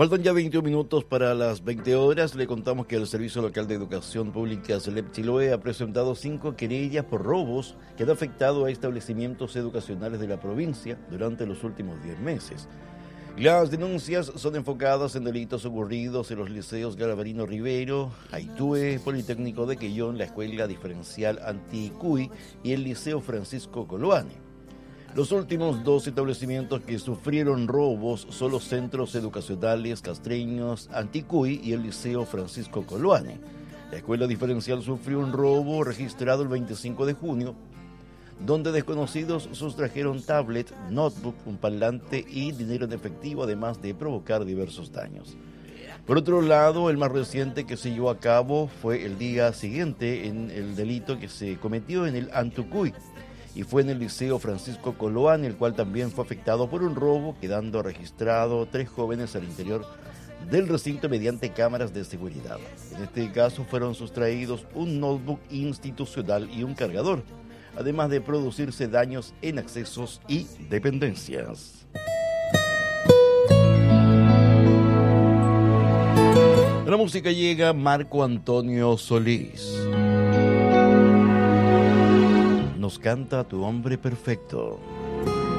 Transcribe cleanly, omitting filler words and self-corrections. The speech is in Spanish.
Faltan ya 21 minutos para las 20 horas. Le contamos que el Servicio Local de Educación Pública CELEP Chiloé ha presentado 5 querellas por robos que han afectado a establecimientos educacionales de la provincia durante los últimos 10 meses. Las denuncias son enfocadas en delitos ocurridos en los liceos Galvarino Rivero, Aitue, Politécnico de Quellón, la Escuela Diferencial Anticuy y el Liceo Francisco Coloane. Los últimos 2 establecimientos que sufrieron robos son los centros educacionales castreños Anticuy y el Liceo Francisco Coloane. La Escuela Diferencial sufrió un robo registrado el 25 de junio, donde desconocidos sustrajeron tablet, notebook, un parlante y dinero en efectivo, además de provocar diversos daños. Por otro lado, el más reciente que se llevó a cabo fue el día siguiente en el delito que se cometió en el Antucuy, y fue en el Liceo Francisco Coloane, el cual también fue afectado por un robo, quedando registrado 3 jóvenes al interior del recinto mediante cámaras de seguridad. En este caso fueron sustraídos un notebook institucional y un cargador, además de producirse daños en accesos y dependencias. A la música llega Marco Antonio Solís. Nos canta Tu Hombre Perfecto.